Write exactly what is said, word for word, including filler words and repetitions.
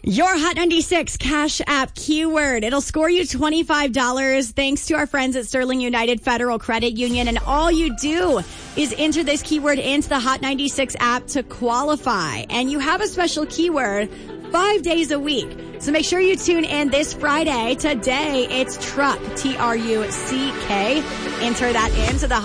Your Hot ninety-six Cash App keyword. It'll score you twenty-five dollars thanks to our friends at Sterling United Federal Credit Union. And all you do is enter this keyword into the Hot ninety-six app to qualify. And you have a special keyword five days a week. So make sure you tune in this Friday. Today, it's truck, T R U C K. Enter that into the